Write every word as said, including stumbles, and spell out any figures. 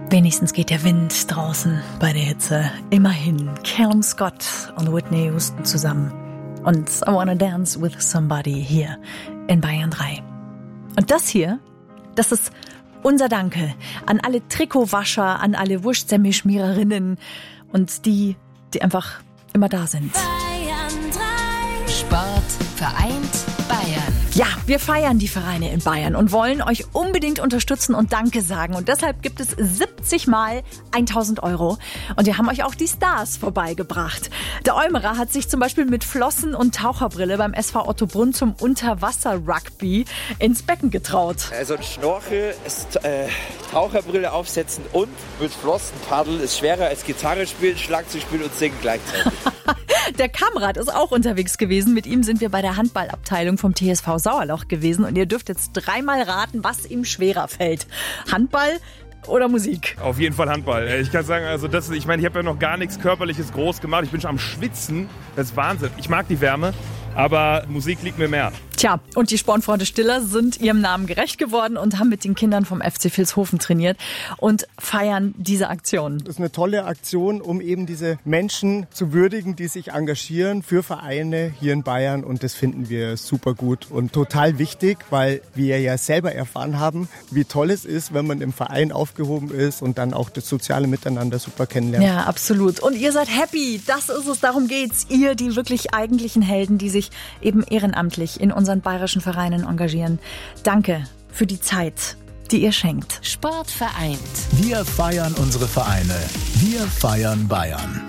Wenigstens geht der Wind draußen bei der Hitze. Immerhin Callum Scott und Whitney Houston zusammen. Und I Wanna Dance with Somebody hier in Bayern drei. Und das hier, das ist unser Danke an alle Trikotwascher, an alle Wurstsemmelschmiererinnen und die, die einfach immer da sind. Bayern drei. Sport vereint Bayern. Ja, wir feiern die Vereine in Bayern und wollen euch unbedingt unterstützen und Danke sagen. Und deshalb gibt es siebzig Mal tausend Euro. Und wir haben euch auch die Stars vorbeigebracht. Der Eumerer hat sich zum Beispiel mit Flossen und Taucherbrille beim S V Ottobrunn zum Unterwasser-Rugby ins Becken getraut. Also ein Schnorchel, äh, Taucherbrille aufsetzen und mit Flossen paddeln ist schwerer als Gitarre spielen, Schlagzeug spielen und singen gleichzeitig. Der Kamrat ist auch unterwegs gewesen. Mit ihm sind wir bei der Handballabteilung vom T S V Sauerloch gewesen. Und ihr dürft jetzt dreimal raten, was ihm schwerer fällt. Handball oder Musik? Auf jeden Fall Handball. Ich kann sagen, also das, ich meine, ich habe ja noch gar nichts Körperliches groß gemacht. Ich bin schon am Schwitzen. Das ist Wahnsinn. Ich mag die Wärme, aber Musik liegt mir mehr. Tja, und die Spornfreunde Stiller sind ihrem Namen gerecht geworden und haben mit den Kindern vom F C Vilshofen trainiert und feiern diese Aktion. Das ist eine tolle Aktion, um eben diese Menschen zu würdigen, die sich engagieren für Vereine hier in Bayern. Und das finden wir super gut und total wichtig, weil wir ja selber erfahren haben, wie toll es ist, wenn man im Verein aufgehoben ist und dann auch das soziale Miteinander super kennenlernt. Ja, absolut. Und ihr seid happy. Das ist es, darum geht's. Ihr, die wirklich eigentlichen Helden, die sich eben ehrenamtlich in unseren bayerischen Vereinen engagieren. Danke für die Zeit, die ihr schenkt. Sport vereint. Wir feiern unsere Vereine. Wir feiern Bayern.